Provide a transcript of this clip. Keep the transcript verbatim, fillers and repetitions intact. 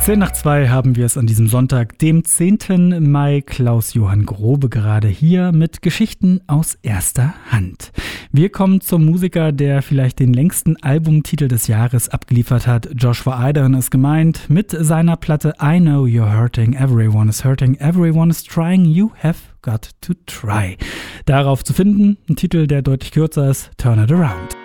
Zehn nach zwei haben wir es an diesem Sonntag, dem zehnten Mai. Klaus-Johann Grobe gerade hier mit Geschichten aus erster Hand. Wir kommen zum Musiker, der vielleicht den längsten Albumtitel des Jahres abgeliefert hat. Joshua Idern ist gemeint mit seiner Platte I Know You're Hurting, Everyone is Hurting, Everyone is Trying, You Have Got to Try. Darauf zu finden, ein Titel, der deutlich kürzer ist, Turn It Around.